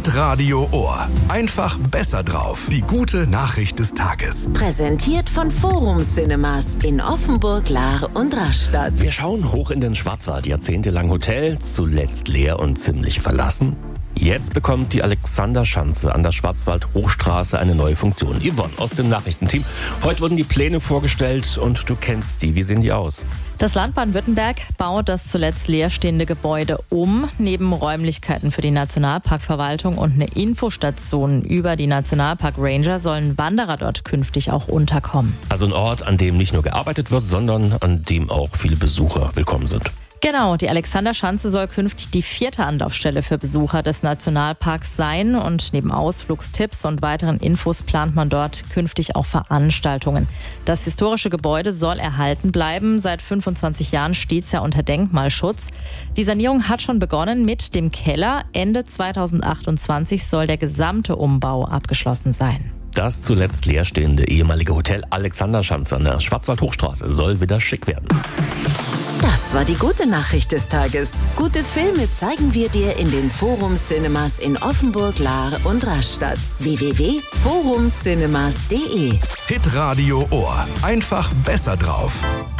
Hitradio Ohr. Einfach besser drauf. Die gute Nachricht des Tages. Präsentiert von Forum Cinemas in Offenburg, Lahr und Rastatt. Wir schauen hoch in den Schwarzwald. Jahrzehntelang Hotel, zuletzt leer und ziemlich verlassen. Jetzt bekommt die Alexanderschanze an der Schwarzwald-Hochstraße eine neue Funktion. Yvonne aus dem Nachrichtenteam. Heute wurden die Pläne vorgestellt und du kennst die. Wie sehen die aus? Das Land Baden-Württemberg baut das zuletzt leerstehende Gebäude um. Neben Räumlichkeiten für die Nationalparkverwaltung und eine Infostation über die Nationalpark-Ranger sollen Wanderer dort künftig auch unterkommen. Also ein Ort, an dem nicht nur gearbeitet wird, sondern an dem auch viele Besucher willkommen sind. Genau, die Alexanderschanze soll künftig die 4. Anlaufstelle für Besucher des Nationalparks sein und neben Ausflugstipps und weiteren Infos plant man dort künftig auch Veranstaltungen. Das historische Gebäude soll erhalten bleiben. Seit 25 Jahren steht es ja unter Denkmalschutz. Die Sanierung hat schon begonnen mit dem Keller. Ende 2028 soll der gesamte Umbau abgeschlossen sein. Das zuletzt leerstehende ehemalige Hotel Alexanderschanze an der Schwarzwald-Hochstraße soll wieder schick werden. Das war die gute Nachricht des Tages. Gute Filme zeigen wir dir in den Forum Cinemas in Offenburg, Lahr und Rastatt. www.forumcinemas.de Hitradio Ohr. Einfach besser drauf.